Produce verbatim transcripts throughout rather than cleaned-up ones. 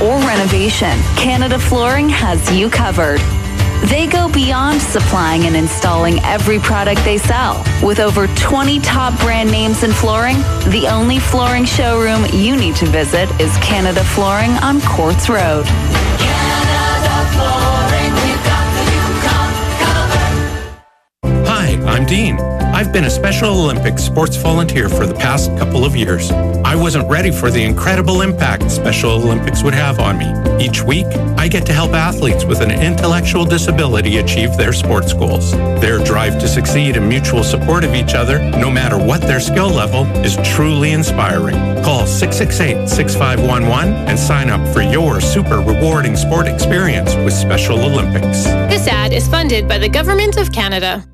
or renovation, Canada Flooring has you covered. They go beyond supplying and installing every product they sell. With over twenty top brand names in flooring, the only flooring showroom you need to visit is Canada Flooring on Quartz Road. Canada Flooring, we've got you covered. Hi, I'm Dean. I've been a Special Olympics sports volunteer for the past couple of years. I wasn't ready for the incredible impact Special Olympics would have on me. Each week, I get to help athletes with an intellectual disability achieve their sports goals. Their drive to succeed and mutual support of each other, no matter what their skill level, is truly inspiring. Call six six eight, six five one one and sign up for your super rewarding sport experience with Special Olympics. This ad is funded by the Government of Canada.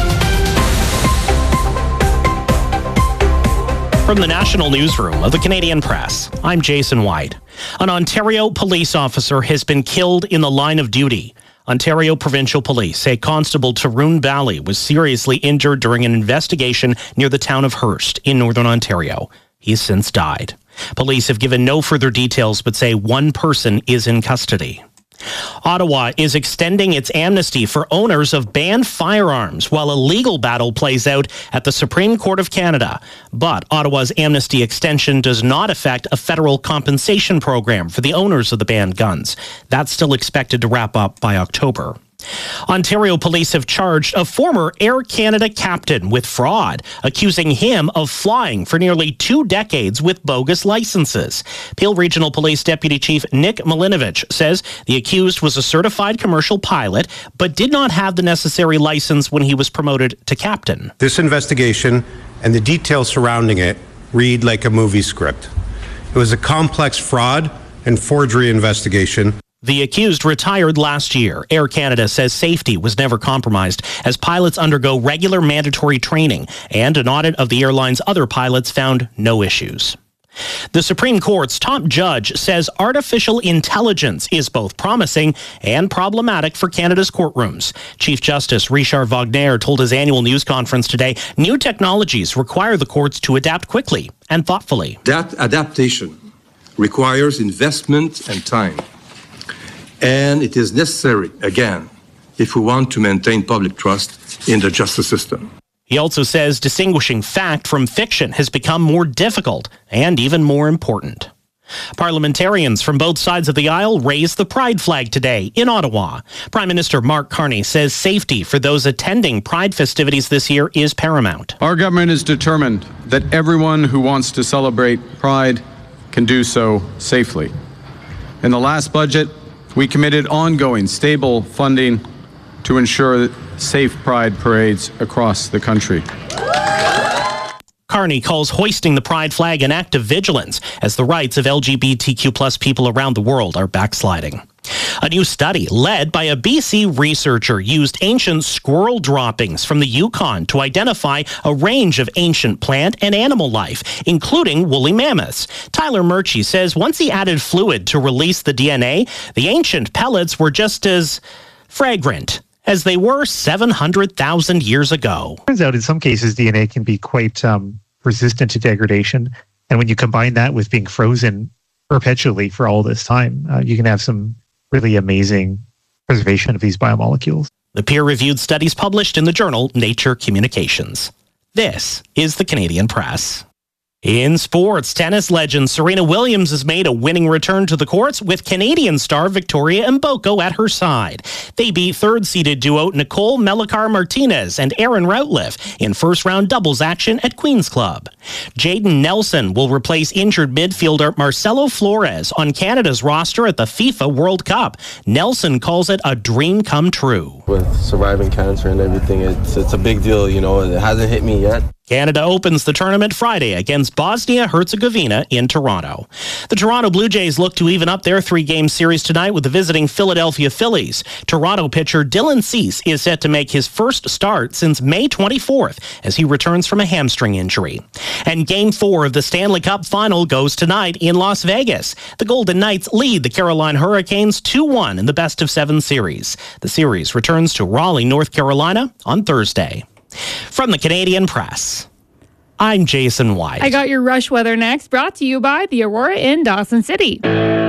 From the National Newsroom of the Canadian Press, I'm Jason White. An Ontario police officer has been killed in the line of duty. Ontario Provincial Police say Constable Tarun Bali was seriously injured during an investigation near the town of Hearst in Northern Ontario. He's since died. Police have given no further details but say one person is in custody. Ottawa is extending its amnesty for owners of banned firearms while a legal battle plays out at the Supreme Court of Canada. But Ottawa's amnesty extension does not affect a federal compensation program for the owners of the banned guns. That's still expected to wrap up by October. Ontario police have charged a former Air Canada captain with fraud, accusing him of flying for nearly two decades with bogus licenses. Peel Regional Police Deputy Chief Nick Milinovich says the accused was a certified commercial pilot, but did not have the necessary license when he was promoted to captain. This investigation and the details surrounding it read like a movie script. It was a complex fraud and forgery investigation. The accused retired last year. Air Canada says safety was never compromised as pilots undergo regular mandatory training, and an audit of the airline's other pilots found no issues. The Supreme Court's top judge says artificial intelligence is both promising and problematic for Canada's courtrooms. Chief Justice Richard Wagner told his annual news conference today, new technologies require the courts to adapt quickly and thoughtfully. That adaptation requires investment and time. And it is necessary, again, if we want to maintain public trust in the justice system. He also says distinguishing fact from fiction has become more difficult and even more important. Parliamentarians from both sides of the aisle raised the Pride flag today in Ottawa. Prime Minister Mark Carney says safety for those attending Pride festivities this year is paramount. Our government is determined that everyone who wants to celebrate Pride can do so safely. In the last budget, we committed ongoing, stable funding to ensure safe Pride parades across the country. Carney calls hoisting the Pride flag an act of vigilance as the rights of L G B T Q plus people around the world are backsliding. A new study led by a B C researcher used ancient squirrel droppings from the Yukon to identify a range of ancient plant and animal life, including woolly mammoths. Tyler Murchie says once he added fluid to release the D N A, the ancient pellets were just as fragrant as they were seven hundred thousand years ago. Turns out in some cases D N A can be quite um, resistant to degradation. And when you combine that with being frozen perpetually for all this time, uh, you can have some really amazing preservation of these biomolecules. The peer-reviewed studies published in the journal Nature Communications. This is the Canadian Press. In sports, tennis legend Serena Williams has made a winning return to the courts with Canadian star Victoria Mboko at her side. They beat third-seeded duo Nicole Mellicar-Martinez and Aaron Routliffe in first-round doubles action at Queen's Club. Jaden Nelson will replace injured midfielder Marcelo Flores on Canada's roster at the FIFA World Cup. Nelson calls it a dream come true. With surviving cancer and everything, it's, it's a big deal, you know. It hasn't hit me yet. Canada opens the tournament Friday against Bosnia-Herzegovina in Toronto. The Toronto Blue Jays look to even up their three-game series tonight with the visiting Philadelphia Phillies. Toronto pitcher Dylan Cease is set to make his first start since May twenty-fourth as he returns from a hamstring injury. And Game four of the Stanley Cup Final goes tonight in Las Vegas. The Golden Knights lead the Carolina Hurricanes two one in the best-of-seven series. The series returns to Raleigh, North Carolina on Thursday. From the Canadian Press, I'm Jason White. I got your rush weather next, brought to you by the Aurora in Dawson City.